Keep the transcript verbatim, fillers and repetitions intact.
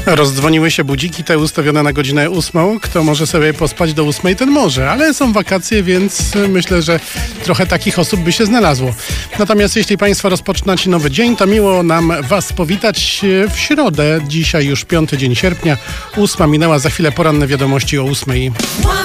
Rozdzwoniły się budziki te ustawione na godzinę ósmą. Kto może sobie pospać do ósmej, ten może, ale są wakacje, więc myślę, że trochę takich osób by się znalazło. Natomiast jeśli Państwo rozpoczynacie nowy dzień, to miło nam Was powitać w środę. Dzisiaj już piąty dzień sierpnia, ósma minęła, za chwilę poranne wiadomości o ósmej.